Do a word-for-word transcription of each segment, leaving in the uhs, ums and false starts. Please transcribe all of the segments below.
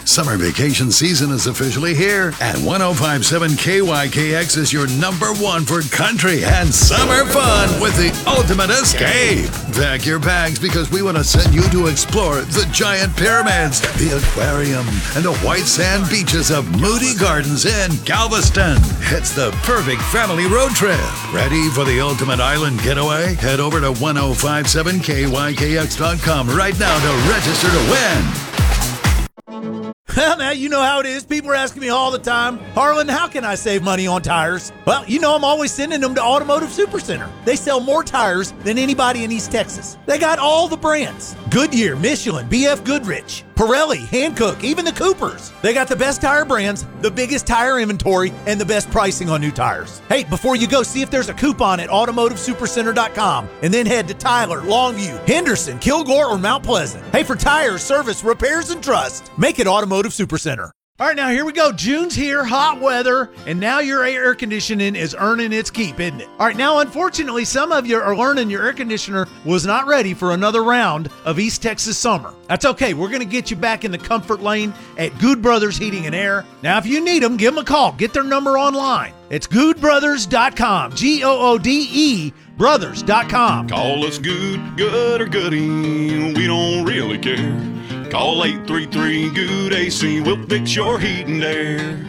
Summer vacation season is officially here, and one oh five point seven K Y K X is your number one for country and summer fun with the ultimate escape. Pack your bags because we want to send you to explore the giant pyramids, the aquarium, and the white sand beaches of Moody Gardens in Galveston. It's the perfect family road trip. Ready for the ultimate island getaway? Head over to one oh five point seven K Y K X dot com right now to register to win. Well, now you know how it is. People are asking me all the time, Harlan, how can I save money on tires? Well, you know I'm always sending them to Automotive Supercenter. They sell more tires than anybody in East Texas. They got all the brands. Goodyear, Michelin, B F Goodrich, Pirelli, Hankook, even the Coopers. They got the best tire brands, the biggest tire inventory, and the best pricing on new tires. Hey, before you go, see if there's a coupon at automotive supercenter dot com and then head to Tyler, Longview, Henderson, Kilgore, or Mount Pleasant. Hey, for tires, service, repairs, and trust, make it Automotive Supercenter. All right, now here we go. June's here, hot weather, and now your air conditioning is earning its keep, isn't it? All right, now unfortunately, some of you are learning your air conditioner was not ready for another round of East Texas summer. That's okay. We're going to get you back in the comfort lane at Good Brothers Heating and Air. Now, if you need them, give them a call. Get their number online. It's good brothers dot com, G O O D E, brothers dot com. Call us good, good or goody, we don't really care. Call eight three three, good A C, we'll fix your heat and air.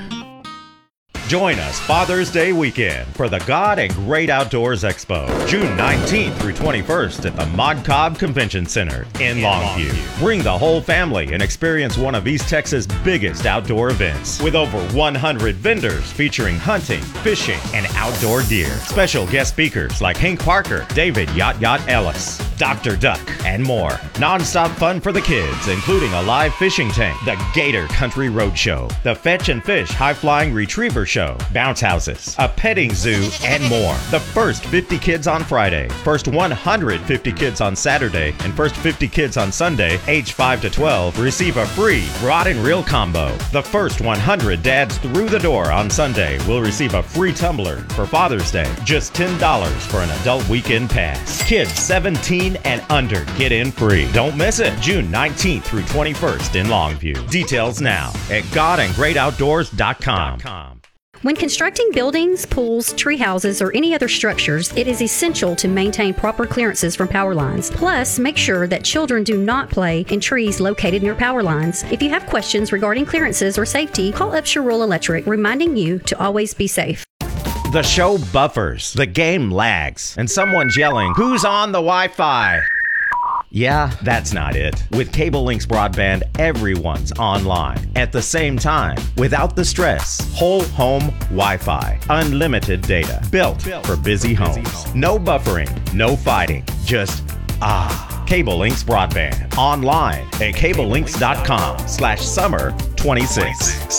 Join us Father's Day weekend for the God and Great Outdoors Expo, June nineteenth through twenty-first at the Mod Cobb Convention Center in, in Longview. Longview. Bring the whole family and experience one of East Texas' biggest outdoor events with over one hundred vendors featuring hunting, fishing, and outdoor gear. Special guest speakers like Hank Parker, David Yacht Yacht Ellis, Doctor Duck, and more. Non-stop fun for the kids, including a live fishing tank, the Gator Country Roadshow, the Fetch and Fish High-Flying Retriever Show, bounce houses, a petting zoo, and more. The first fifty kids on Friday, first one hundred fifty kids on Saturday, and first fifty kids on Sunday, age five to twelve, receive a free rod and reel combo. The first one hundred dads through the door on Sunday will receive a free tumbler for Father's Day. Just ten dollars for an adult weekend pass. Kids seventeen and under get in free. Don't miss it. June nineteenth through twenty-first in Longview. Details now at god and great outdoors dot com. When constructing buildings, pools, tree houses, or any other structures, it is essential to maintain proper clearances from power lines. Plus, make sure that children do not play in trees located near power lines. If you have questions regarding clearances or safety, call Upshur Rural Electric, reminding you to always be safe. The show buffers, the game lags, and someone's yelling, "Who's on the Wi-Fi?" Yeah, that's not it. With Cable Links Broadband, everyone's online at the same time, without the stress. Whole home Wi-Fi, unlimited data, built for busy homes. No buffering, no fighting, just ah. Cable Links Broadband, online at cable links dot com slash summer twenty-six.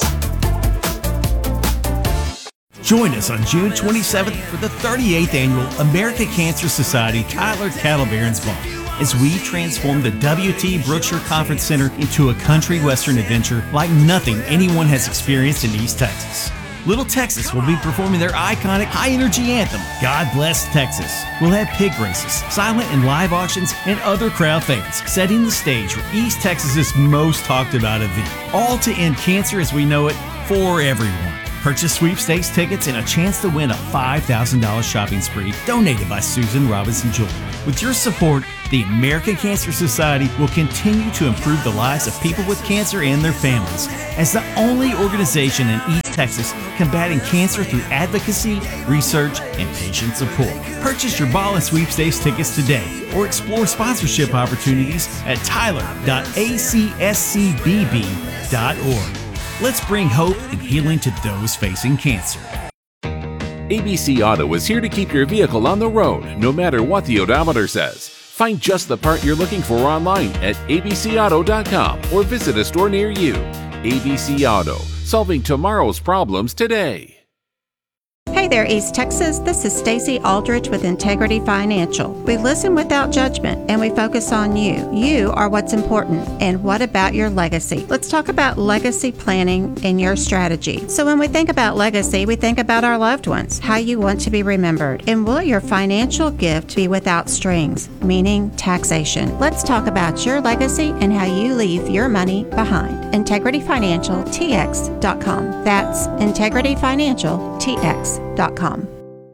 Join us on June twenty-seventh for the thirty-eighth Annual American Cancer Society Tyler Cattle Barons Ball, as we transform the W T Brookshire Conference Center into a country western adventure like nothing anyone has experienced in East Texas. Little Texas will be performing their iconic high-energy anthem, God Bless Texas. We'll have pig races, silent and live auctions, and other crowd favorites, setting the stage for East Texas's most talked-about event. All to end cancer as we know it for everyone. Purchase sweepstakes tickets and a chance to win a five thousand dollars shopping spree donated by Susan Robinson Jewelry. With your support, the American Cancer Society will continue to improve the lives of people with cancer and their families as the only organization in East Texas combating cancer through advocacy, research, and patient support. Purchase your ball and sweepstakes tickets today or explore sponsorship opportunities at tyler dot a c s c b b dot org. Let's bring hope and healing to those facing cancer. A B C Auto is here to keep your vehicle on the road, no matter what the odometer says. Find just the part you're looking for online at a b c auto dot com or visit a store near you. A B C Auto, solving tomorrow's problems today. Hey Hey there, East Texas. This is Stacy Aldridge with Integrity Financial. We listen without judgment and we focus on you. You are what's important. And what about your legacy? Let's talk about legacy planning and your strategy. So when we think about legacy, we think about our loved ones, how you want to be remembered. And will your financial gift be without strings, meaning taxation? Let's talk about your legacy and how you leave your money behind. integrity financial t x dot com. That's integrity financial t x dot com.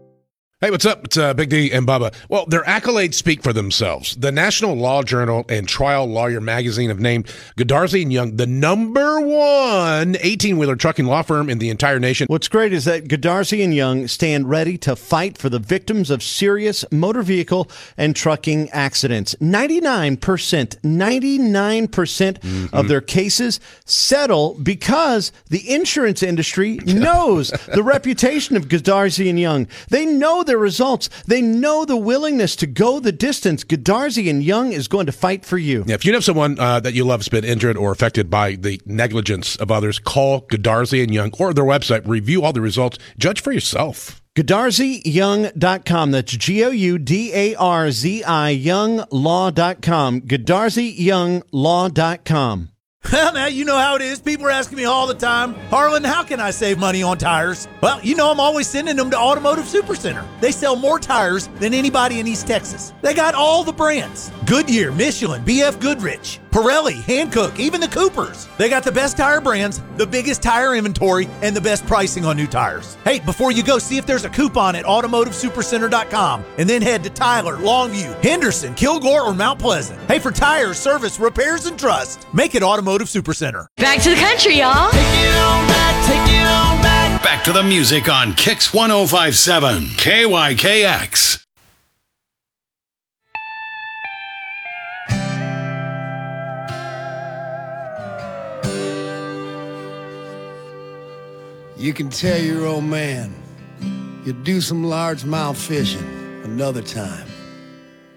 Hey, what's up? It's uh, Big D and Bubba. Well, their accolades speak for themselves. The National Law Journal and Trial Lawyer Magazine have named Godarzi and Young the number one eighteen-wheeler trucking law firm in the entire nation. What's great is that Godarzi and Young stand ready to fight for the victims of serious motor vehicle and trucking accidents. ninety-nine percent, ninety-nine percent mm-hmm. of their cases settle because the insurance industry knows the reputation of Godarzi and Young. They know their results. They know the willingness to go the distance. Godarzi and Young is going to fight for you. Yeah, if you know someone uh, that you love has been injured or affected by the negligence of others, call Godarzi and Young or their website. Review all the results. Judge for yourself. Godarzi Young dot com. That's G O U D A R Z I Young Law dot com. Godarzi Young Law dot com. Well, now, you know how it is. People are asking me all the time, Harlan, how can I save money on tires? Well, you know I'm always sending them to Automotive Supercenter. They sell more tires than anybody in East Texas. They got all the brands. Goodyear, Michelin, B F Goodrich, Pirelli, Hankook, even the Coopers. They got the best tire brands, the biggest tire inventory, and the best pricing on new tires. Hey, before you go, see if there's a coupon at automotive supercenter dot com and then head to Tyler, Longview, Henderson, Kilgore, or Mount Pleasant. Hey, for tires, service, repairs, and trust, make it Automotive Supercenter. Back to the country, y'all. Take it on back, take it on back. Back to the music on Kicks one oh five seven, K Y K X. You can tell your old man you'll do some largemouth fishing another time.